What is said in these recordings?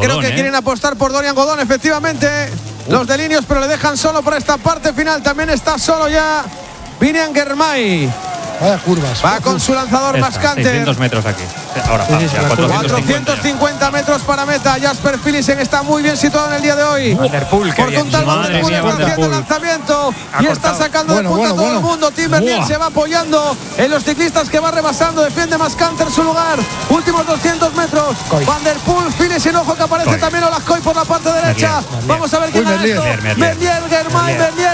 creo que quieren apostar por Dorian Godón, efectivamente. Los de Linios, pero le dejan solo por esta parte final. También está solo ya Vinian Germay. Vaya curvas. Va con su lanzador Mascanter. 600 metros aquí. Ahora pasa, 450 metros para meta. Jasper Philipsen está muy bien situado en el día de hoy. Van der Poel, que bien. Madre mía, haciendo el lanzamiento y está sacando de punta a todo el mundo. Tim Merlier se va apoyando en los ciclistas que va rebasando. Defiende Mascanter su lugar. Últimos 200 metros. Van der Poel, Philipsen, ojo que aparece también Olascoy por la parte derecha. Vamos a ver quién gana esto. Merlier, Germay.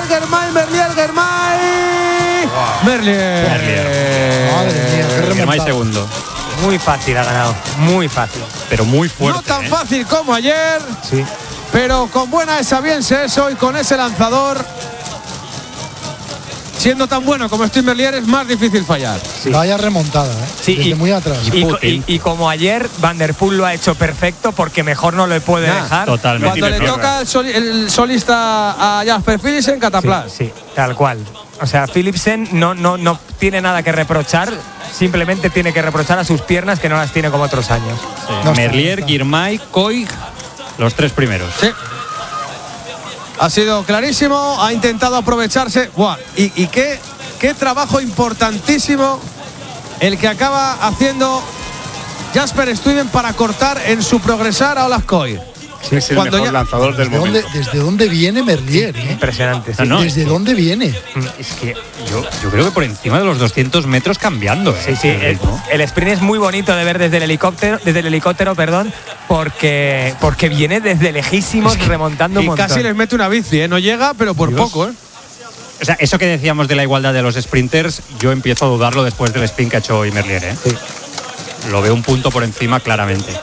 Merlier. Madre mía, qué remontada. Segundo. Muy fácil ha ganado, muy fácil. Pero muy fuerte. No tan fácil como ayer, sí, pero con buena esa bien se es hoy con ese lanzador. Siendo tan bueno como Tim Merlier es más difícil fallar. Sí. Vaya remontada, sí, desde muy atrás. Y como ayer, Van der Poel lo ha hecho perfecto porque mejor no lo puede dejar. Totalmente. Cuando le toca el solista a Jasper Philipsen, cataplas. Sí, tal cual. O sea, Philipsen no tiene nada que reprochar, simplemente tiene que reprochar a sus piernas que no las tiene como otros años. Sí. Merlier, Girmay, Koig, los tres primeros. Sí. Ha sido clarísimo, ha intentado aprovecharse. ¡Buah! Y qué trabajo importantísimo el que acaba haciendo Jasper Stuyven para cortar en su progresar a Olascoy. Sí, es el mejor lanzador del momento. ¿Desde dónde viene Merlier? Impresionante. Sí. ¿Desde dónde viene? Es que yo creo que por encima de los 200 metros cambiando. Sí. El sprint es muy bonito de ver desde el helicóptero, porque viene desde lejísimos remontando un montón. Y casi les mete una bici, no llega, pero por poco. O sea, eso que decíamos de la igualdad de los sprinters, yo empiezo a dudarlo después del sprint que ha hecho hoy Merlier. Sí. Lo veo un punto por encima claramente.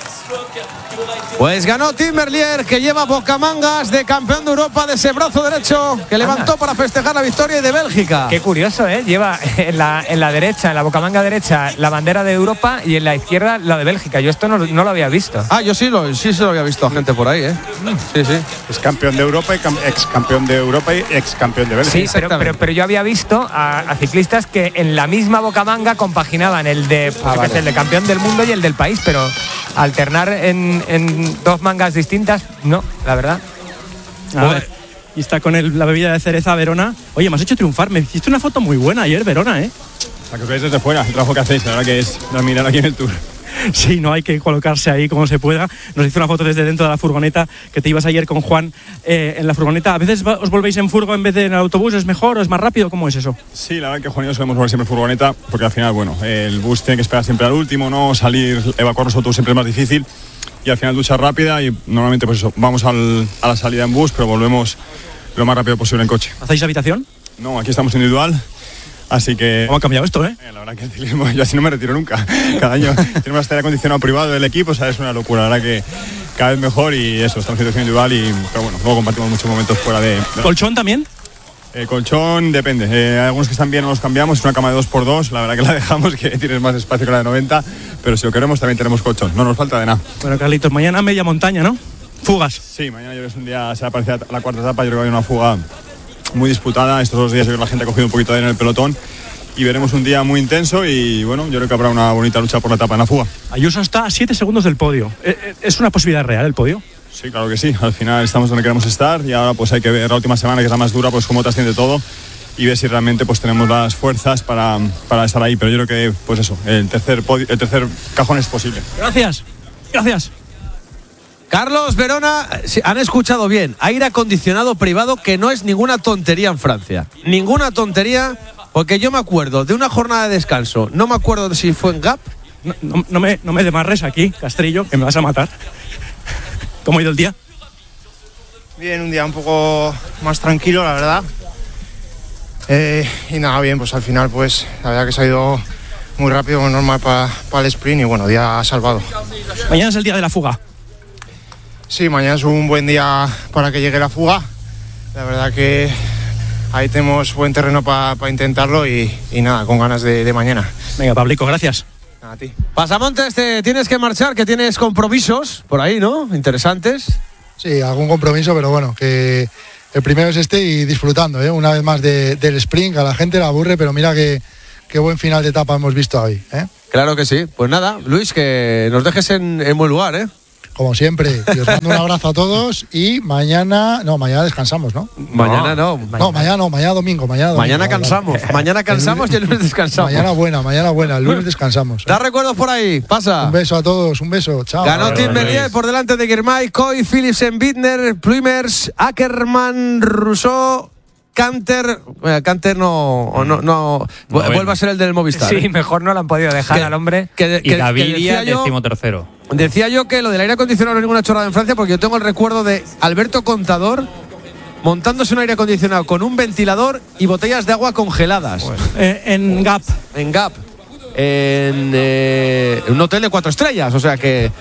Pues ganó Tim Merlier, que lleva bocamangas de campeón de Europa de ese brazo derecho que levantó para festejar la victoria y de Bélgica. Qué curioso, ¿eh? Lleva en la derecha, en la bocamanga derecha, la bandera de Europa y en la izquierda la de Bélgica. Yo esto no lo había visto. Yo sí se lo había visto a gente por ahí, ¿eh? Sí. Es campeón de Europa y ex campeón de Europa y ex campeón de Bélgica. Sí, pero yo había visto a ciclistas que en la misma bocamanga compaginaban el de campeón del mundo y el del país, pero alternar en dos mangas distintas, no, la verdad. A ver, y está con la bebida de cereza Verona. Oye, me has hecho triunfar, me hiciste una foto muy buena ayer, Verona, ¿eh? Para que os veáis desde fuera, el trabajo que hacéis, la verdad que es mirar aquí en el Tour. Sí, no hay que colocarse ahí como se pueda. Nos hizo una foto desde dentro de la furgoneta, que te ibas ayer con Juan en la furgoneta. ¿A veces os volvéis en furgo en vez de en el autobús? ¿Es mejor o es más rápido? ¿Cómo es eso? Sí, la verdad que Juan y yo solemos volver siempre en furgoneta, porque al final, el bus tiene que esperar siempre al último, ¿no? Evacuar los autobuses siempre es más difícil. Y al final ducha rápida y normalmente pues eso, vamos a la salida en bus, pero volvemos lo más rápido posible en coche. ¿Hacéis habitación? No, aquí estamos individual. Así que... ¿Cómo ha cambiado esto, eh? La verdad que el ciclismo, yo así no me retiro nunca. Cada año tenemos hasta aire acondicionado privado del equipo, o sea, es una locura. La verdad que cada vez mejor y eso, estamos en situación individual pero luego compartimos muchos momentos fuera de... ¿Colchón también? Colchón depende. Hay algunos que están bien, no los cambiamos. Es una cama de 2x2, la verdad que la dejamos, que tienes más espacio que la de 90. Pero si lo queremos también tenemos colchón, no nos falta de nada. Bueno, Carlitos, mañana media montaña, ¿no? Fugas. Sí, mañana yo es un día, se aparece la cuarta etapa, yo creo que hay una fuga muy disputada. Estos 2 días yo creo que la gente ha cogido un poquito de aire en el pelotón y veremos un día muy intenso y yo creo que habrá una bonita lucha por la etapa en la fuga. Ayuso está a 7 segundos del podio. ¿Es una posibilidad real el podio? Sí, claro que sí. Al final estamos donde queremos estar y ahora pues hay que ver la última semana, que es la más dura, pues cómo trasciende todo y ver si realmente pues tenemos las fuerzas para estar ahí. Pero yo creo que pues eso, el tercer cajón es posible. Gracias. Carlos, Verona, han escuchado bien. Aire acondicionado privado, que no es ninguna tontería en Francia. Ninguna tontería, porque yo me acuerdo de una jornada de descanso. No me acuerdo de si fue en Gap. No me demarres aquí, Castrillo, que me vas a matar. ¿Cómo ha ido el día? Bien, un día un poco más tranquilo, la verdad. Y nada, bien, pues al final, pues la verdad que se ha ido muy rápido, como normal para el sprint y día salvado. Mañana es el día de la fuga. Sí, mañana es un buen día para que llegue la fuga. La verdad que ahí tenemos buen terreno para intentarlo y nada, con ganas de mañana. Venga, Pablico, gracias. A ti. Pasamontes, te tienes que marchar, que tienes compromisos por ahí, ¿no? Interesantes. Sí, algún compromiso, pero que el primero es y disfrutando, una vez más del sprint. A la gente la aburre, pero mira qué buen final de etapa hemos visto hoy, ¿eh? Claro que sí. Pues nada, Luis, que nos dejes en buen lugar, ¿eh? como siempre. Y os mando un abrazo a todos y mañana descansamos, ¿no? Mañana domingo. Mañana cansamos. Vale. Mañana cansamos y el lunes descansamos. Mañana buena, el lunes descansamos. Da recuerdos por ahí, pasa. Un beso a todos, un beso, chao. Ganó Tim Merlier por delante de Girmay, Coy, Philipsen, Bittner, Pluimers, Ackermann, Rousseau, Canter no vuelve a ser el del Movistar. Sí, mejor no lo han podido dejar al hombre. Y Gaviria, 13º. Decía yo que lo del aire acondicionado no es ninguna chorrada en Francia, porque yo tengo el recuerdo de Alberto Contador montándose un aire acondicionado con un ventilador y botellas de agua congeladas. En Gap. En Gap. En un hotel de 4 estrellas, o sea que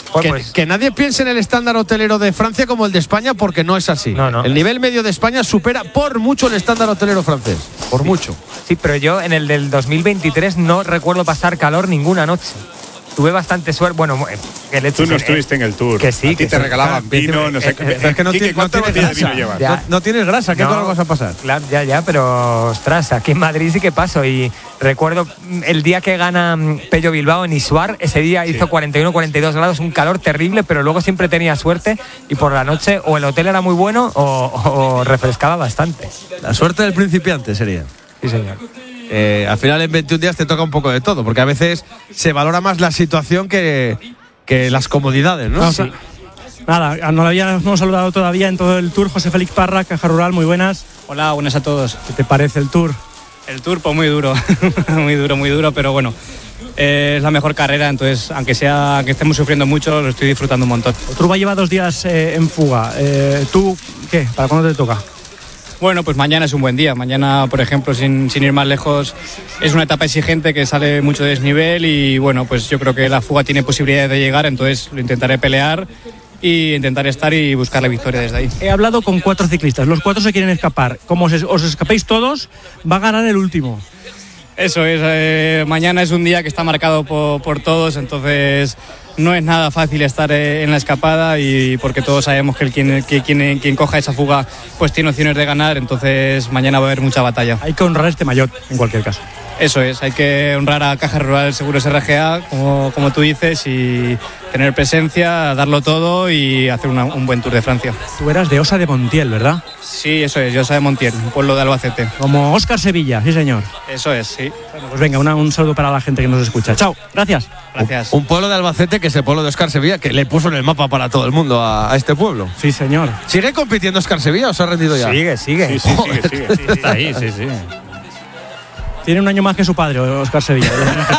nadie piense en el estándar hotelero de Francia como el de España, porque no es así. No. El nivel medio de España supera por mucho el estándar hotelero francés, por mucho. Sí, pero yo en el del 2023 no recuerdo pasar calor ninguna noche. Tuve bastante suerte. Bueno, el hecho tú no estuviste en el Tour. Que sí. A ti te regalaban vino, no sé qué. Es que no tienes grasa. No tienes grasa, ¿qué calor vas a pasar? Claro, ya, pero ostras, aquí en Madrid sí que paso. Y recuerdo el día que gana Pello Bilbao en Isuar, ese día hizo 41, 42 grados, un calor terrible, pero luego siempre tenía suerte y por la noche o el hotel era muy bueno o refrescaba bastante. La suerte del principiante sería. Sí, señor. Al final en 21 días te toca un poco de todo, porque a veces se valora más la situación que las comodidades, ¿no? Sí. Nada, no lo habíamos saludado todavía en todo el Tour. José Félix Parra, Caja Rural, muy buenas. Hola, buenas a todos. ¿Qué te parece el Tour? El Tour, pues muy duro, muy duro, pero bueno, es la mejor carrera, entonces aunque estemos sufriendo mucho, lo estoy disfrutando un montón. Truba lleva 2 días en fuga. ¿Tú qué? ¿Para cuándo te toca? Bueno, pues mañana es un buen día. Mañana, por ejemplo, sin ir más lejos, es una etapa exigente que sale mucho de desnivel y bueno, pues yo creo que la fuga tiene posibilidades de llegar, entonces lo intentaré pelear y intentar estar y buscar la victoria desde ahí. He hablado con 4 ciclistas, los 4 se quieren escapar. Como os escapéis todos, va a ganar el último. Eso es, mañana es un día que está marcado por todos, entonces no es nada fácil estar en la escapada y porque todos sabemos que quien coja esa fuga pues tiene opciones de ganar, entonces mañana va a haber mucha batalla. Hay que honrar este maillot en cualquier caso. Eso es, hay que honrar a Caja Rural Seguros RGA, como tú dices, y tener presencia, darlo todo y hacer un buen Tour de Francia. Tú eras de Osa de Montiel, ¿verdad? Sí, eso es, de Osa de Montiel, un pueblo de Albacete. Como Óscar Sevilla, sí señor. Eso es, sí. Bueno, pues venga, un saludo para la gente que nos escucha. Chao, gracias. Gracias. Un pueblo de Albacete que es el pueblo de Óscar Sevilla, que le puso en el mapa para todo el mundo a este pueblo. Sí, señor. ¿Sigue compitiendo Óscar Sevilla o se ha rendido ya? Sigue. Sí, sigue. Está ahí, sí. Tiene un año más que su padre, Óscar Sevilla.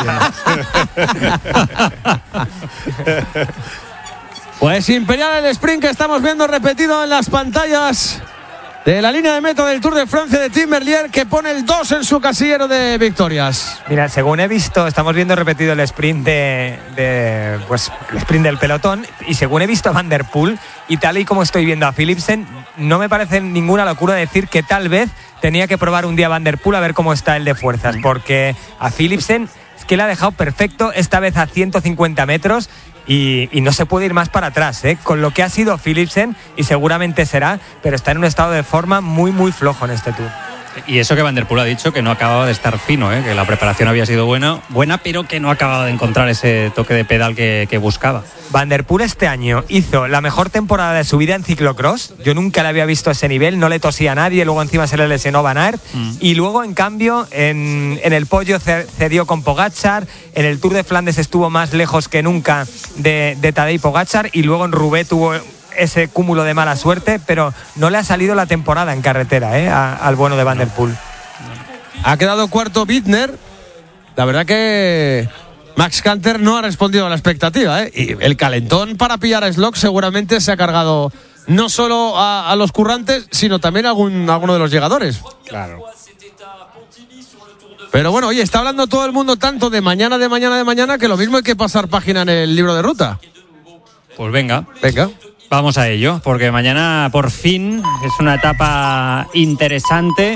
Pues Imperial el sprint que estamos viendo repetido en las pantallas de la línea de meta del Tour de Francia de Tim Merlier, que pone el 2 en su casillero de victorias. Mira, según he visto, estamos viendo repetido el sprint el sprint del pelotón, y según he visto a Van der Poel y tal y como estoy viendo a Philipsen, no me parece ninguna locura decir que tal vez tenía que probar un día Van der Poel a ver cómo está el de fuerzas, porque a Philipsen es que le ha dejado perfecto, esta vez a 150 metros. Y no se puede ir más para atrás, con lo que ha sido Philipsen, y seguramente será, pero está en un estado de forma muy, muy flojo en este Tour. Y eso que Van der Poel ha dicho que no acababa de estar fino, que la preparación había sido buena, pero que no acababa de encontrar ese toque de pedal que buscaba. Van der Poel este año hizo la mejor temporada de su vida en ciclocross. Yo nunca le había visto a ese nivel, no le tosía a nadie, luego encima se le lesionó Van Aert. Y luego, en cambio, en el Poggio cedió con Pogačar, en el Tour de Flandes estuvo más lejos que nunca de Tadej Pogačar, y luego en Roubaix tuvo ese cúmulo de mala suerte, pero no le ha salido la temporada en carretera al bueno de Van der Poel. Ha quedado cuarto Bittner. La verdad que Max Canter no ha respondido a la expectativa, y el calentón para pillar a Slock seguramente se ha cargado no solo a los currantes, sino también a alguno de los llegadores. Claro. Pero bueno, oye, está hablando todo el mundo tanto de mañana, que lo mismo hay que pasar página en el libro de ruta. Pues venga. Vamos a ello, porque mañana por fin es una etapa interesante.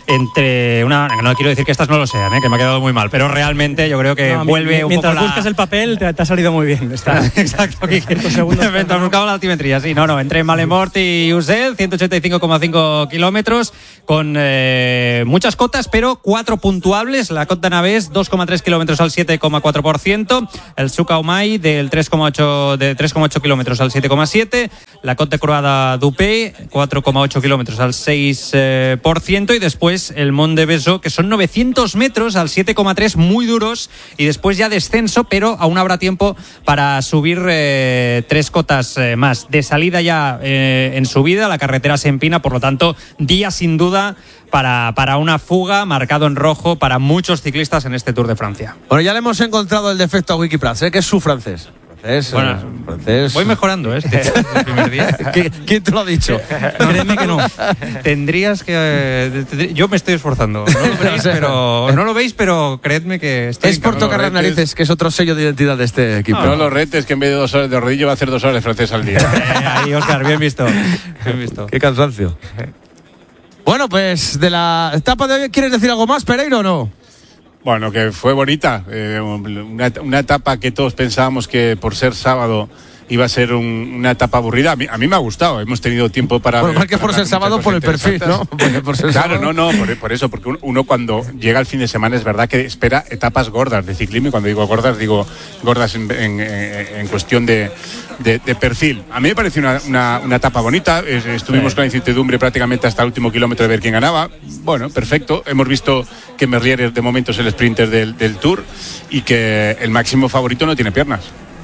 entre una... No quiero decir que estas no lo sean, que me ha quedado muy mal, pero realmente yo creo que vuelve un poco mientras buscas el papel te ha salido muy bien. Está. Exacto, mientras buscaba la altimetría, sí. No, entre Malemort y Usel, 185,5 kilómetros, con muchas cotas, pero 4 puntuables. La Cota Navés, 2,3 kilómetros al 7,4%. El Sucaumai, del 3,8 kilómetros al 7,7%. La Cota Croada Dupé, 4,8 kilómetros al 6%. Y después el Mont de Besó, que son 900 metros al 7,3, muy duros, y después ya descenso, pero aún habrá tiempo para subir 3 cotas más. De salida ya en subida, la carretera se empina, por lo tanto, día sin duda para una fuga, marcado en rojo para muchos ciclistas en este Tour de Francia. Bueno, ya le hemos encontrado el defecto a Wikiprats, que es su francés. Francés. Voy mejorando, el primer día. ¿Quién te lo ha dicho? Créeme que no. Tendrías que... Yo me estoy esforzando. No lo veis, pero creedme que estoy... Es por tocar las narices, que es otro sello de identidad de este equipo. No los retes, que en vez de 2 horas de rodillo va a hacer 2 horas de francés al día. Ahí, Óscar, bien visto. Qué cansancio. Bueno, pues de la etapa de hoy, ¿quieres decir algo más, Pereiro, o no? Bueno, que fue bonita, una etapa que todos pensábamos que por ser sábado iba a ser una etapa aburrida. A mí me ha gustado, hemos tenido tiempo para... Bueno, más que por ser sábado, por el perfil, ¿no? Por ser claro, sábado. Por eso, porque uno cuando llega el fin de semana es verdad que espera etapas gordas de ciclismo, y cuando digo gordas en cuestión de perfil. A mí me pareció una etapa bonita, estuvimos con la incertidumbre prácticamente hasta el último kilómetro de ver quién ganaba. Bueno, perfecto, hemos visto que Merlier de momento es el sprinter del Tour y que el máximo favorito no tiene piernas.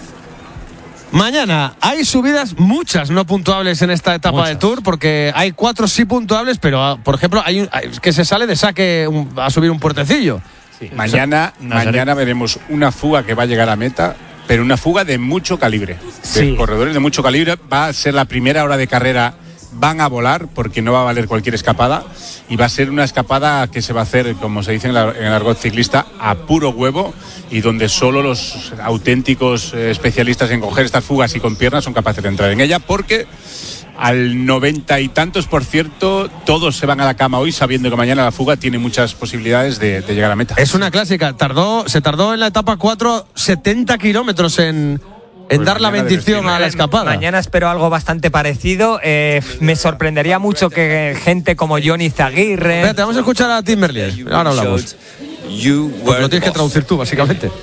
Mañana hay subidas, muchas no puntuables en esta etapa del Tour, porque hay 4 sí puntuables, pero por ejemplo hay que se sale de saque a subir un puertecillo. Sí. Mañana veremos una fuga que va a llegar a meta, pero una fuga de mucho calibre. Sí. De corredores de mucho calibre. Va a ser la primera hora de carrera, van a volar porque no va a valer cualquier escapada, y va a ser una escapada que se va a hacer, como se dice en el argot ciclista, a puro huevo, y donde solo los auténticos especialistas en coger estas fugas y con piernas son capaces de entrar en ella, porque al 90 y tantos % todos se van a la cama hoy sabiendo que mañana la fuga tiene muchas posibilidades de llegar a meta. Es una clásica, se tardó en la etapa 4 70 kilómetros en dar la bendición a la escapada. Mañana espero algo bastante parecido. Me sorprendería mucho que gente como Johnny Zaguirre... Espérate, vamos a escuchar a Tim Merlier. Ahora hablamos. Porque lo tienes que traducir tú, básicamente.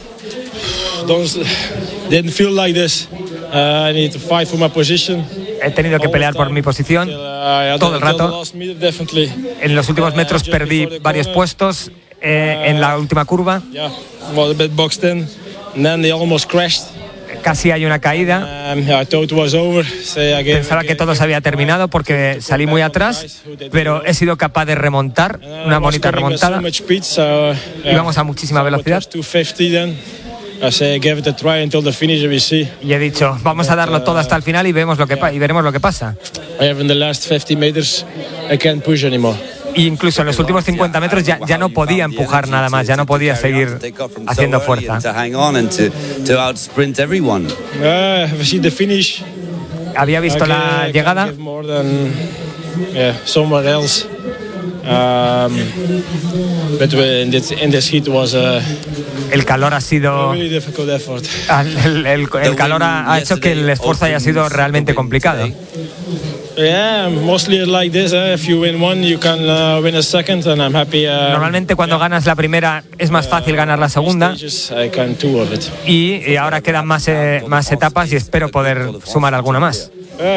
Didn't feel like this. I need to fight for my position. He tenido que pelear por mi posición todo el rato. En los últimos metros perdí varios puestos en la última curva. Casi hay una caída. Pensaba que todo se había terminado porque salí muy atrás, pero he sido capaz de remontar, una bonita remontada. Íbamos a muchísima velocidad. Y he dicho, vamos a darlo todo hasta el final y veremos lo que pasa. Y incluso en los últimos 50 metros ya no podía empujar nada más, ya no podía seguir haciendo fuerza. Había visto la llegada. El calor ha sido... El calor ha hecho que el esfuerzo haya sido realmente complicado. Normalmente cuando ganas la primera es más fácil ganar la segunda, y ahora quedan más etapas y espero poder sumar alguna más.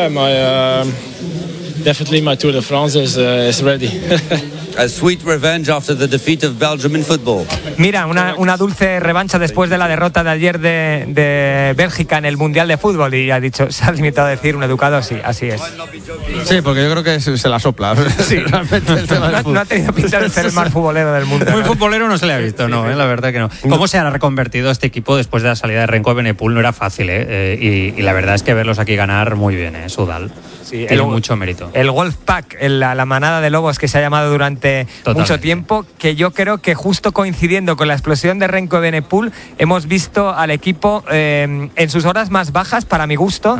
Definitely my Tour de France is ready. A sweet revenge after the defeat of Belgium in football. Mira, una dulce revancha después de la derrota de ayer de Bélgica en el Mundial de Fútbol, y se ha limitado a decir un educado, sí, así es. Sí, porque yo creo que se la sopla. Sí, realmente el tema del fútbol. No ha tenido pinta de ser el más futbolero del mundo. Muy futbolero no se le ha visto, no, la verdad que no. ¿Cómo se ha reconvertido este equipo después de la salida de Renko Evenepoel? No era fácil, y la verdad es que verlos aquí ganar muy bien, Soudal. Sí, tiene mucho mérito. El Wolfpack, la manada de lobos que se ha llamado durante mucho tiempo, que yo creo que justo coincidiendo con la explosión de Remco Evenepoel, hemos visto al equipo en sus horas más bajas, para mi gusto,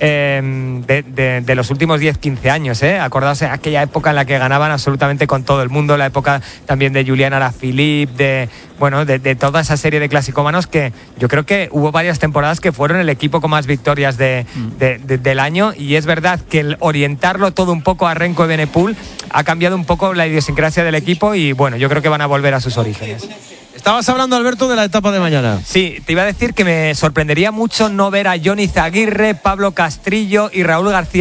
de los últimos 10-15 años. Acordaos de aquella época en la que ganaban absolutamente con todo el mundo, la época también de Julian Alaphilippe, de toda esa serie de clasicómanos, que yo creo que hubo varias temporadas que fueron el equipo con más victorias del año, y es verdad que el orientarlo todo un poco a Remco Evenepoel ha cambiado un poco la idiosincrasia del equipo, y bueno, yo creo que van a volver a sus orígenes. Estabas hablando, Alberto, de la etapa de mañana. Sí, te iba a decir que me sorprendería mucho no ver a Johnny Zaguirre, Pablo Castrillo y Raúl García